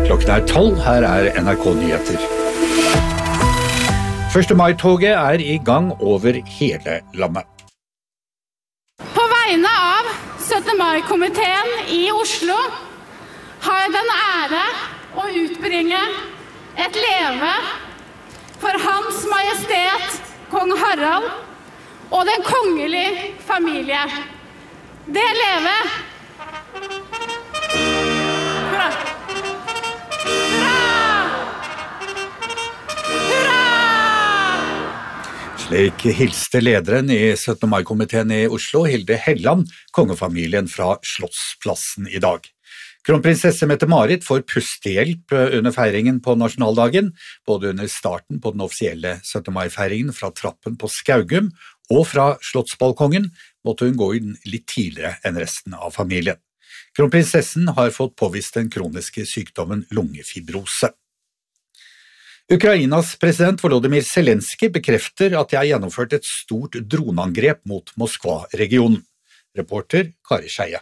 Klokken 12, her NRK Nyheter. 1. mai-toget i gang over hele landet. På vegne av 17. mai-komiteen i Oslo har jeg den ære å utbringe et leve for Hans Majestet Kong Harald og den kongelige familie. Det leve! Hurra! Slik hilste lederen i 17. mai-komiteen i Oslo, Hilde Helland, kongefamilien fra Slottsplassen i dag. Kronprinsesse Mette-Marit får pustehjelp under feiringen på nasjonaldagen, både under starten på den offisielle 17. mai-feiringen fra trappen på Skaugum og fra Slottsbalkongen måtte hun gå inn litt tidligere enn resten av familien. Kronprinsessen har fått påvist den kroniske sykdommen lungefibrose. Ukrainas president Volodymyr Zelenskyj bekrefter at det gjennomført et stort droneangrep mot Moskva-regionen. Reporter Kari Skeie.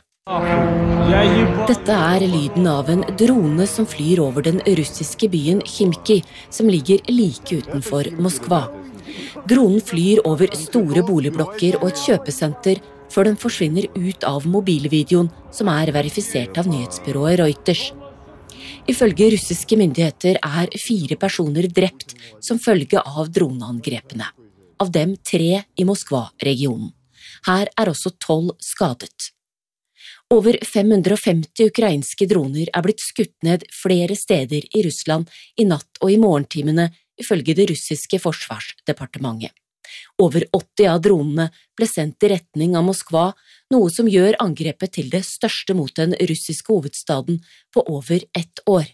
Dette lyden av en drone som flyr over den russiske byen Khimki, som ligger like utenfor Moskva. Dronen flyr over store boligblokker og et kjøpesenter, før den forsvinner ut av mobilvideoen, som verifisert av nyhetsbyrået Reuters. Ifølge russiske myndigheter 4 personer drept som følge av droneangrepene. Av dem 3 i Moskva-regionen. Her også 12 skadet. Over 550 ukrainske droner blitt skutt ned flere steder i Russland i natt og i morgentimene, ifølge det russiske forsvarsdepartementet. Over 80 av dronene ble sendt i retning av Moskva, noe som gjør angrepet til det største mot den russiske hovedstaden på over 1 år.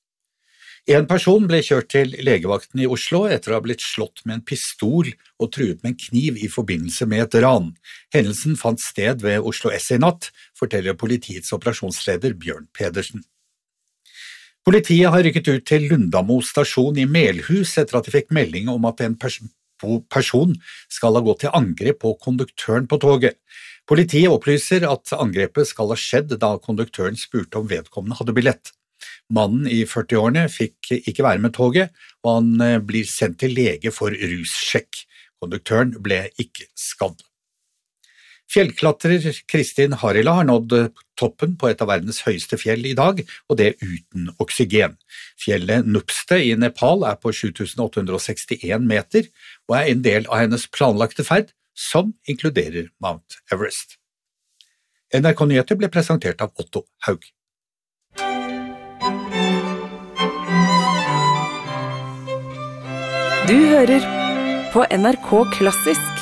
En person ble kjørt til legevakten i Oslo etter å ha blitt slått med en pistol og truet med en kniv i forbindelse med et ran. Hendelsen fant sted ved Oslo S i natt, forteller politiets operasjonsleder Bjørn Pedersen. Politiet har rykket ut til Lundamo stasjon i Melhus etter at de fikk melding om at en person skal ha gått til angrep på konduktøren på toget. Politiet opplyser at angrepet skal ha skjedd da konduktøren spurte om vedkommende hadde billett. Mannen i 40-årene fikk ikke være med toget, og han blir sendt til lege for russjekk. Konduktøren ble ikke skadd. Fjellklatrer Kristin Harila har nådd toppen på et av verdens høyeste fjell i dag, og det uten oksygen. Fjellet Nupste i Nepal på 7861 meter, og en del av hennes planlagte ferd, som inkluderer Mount Everest. NRK Nyheter ble presentert av Otto Haug. Du hører på NRK Klassisk.